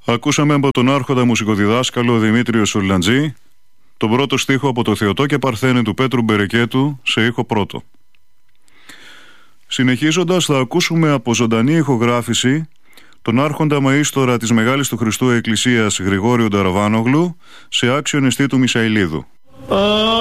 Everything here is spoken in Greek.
Ακούσαμε από τον άρχοντα μουσικοδιδάσκαλο Δημήτριο Σουλαντζή τον πρώτο στίχο από το Θεοτό και Παρθένε του Πέτρου Μπερεκέτου σε ήχο πρώτο. Συνεχίζοντας, θα ακούσουμε από ζωντανή ηχογράφηση τον άρχοντα μαΐστορα της Μεγάλης του Χριστού Εκκλησίας Γρηγόριο Νταραβάνογλου σε άξιον εστί του Μισαηλίδου.